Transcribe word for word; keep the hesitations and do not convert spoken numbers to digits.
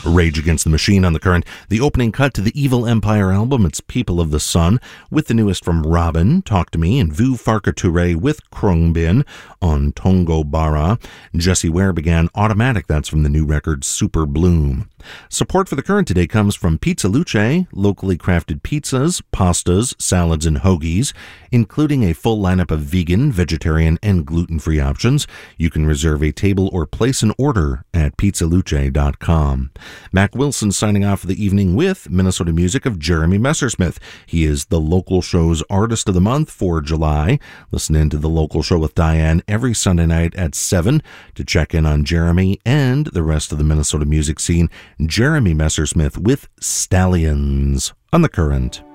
Rage Against the Machine on The Current. The opening cut to the Evil Empire album, it's People of the Sun, with the newest from Robin, Talk to Me, and Vu Farka Touré with Krungbin on Tongo Bara. Jessie Ware began Automatic, that's from the new record Super Bloom. Support for The Current today comes from Pizza Luce, locally crafted pizzas, pastas, salads, and hoagies, including a full lineup of vegan, vegetarian, and gluten-free options. You can reserve a table or place an order at pizza luce dot com. Mac Wilson signing off for the evening with Minnesota music of Jeremy Messersmith. He is the local show's Artist of the Month for July. Listen in to The Local Show with Diane every Sunday night at seven to check in on Jeremy and the rest of the Minnesota music scene. Jeremy Messersmith with Stallions on The Current.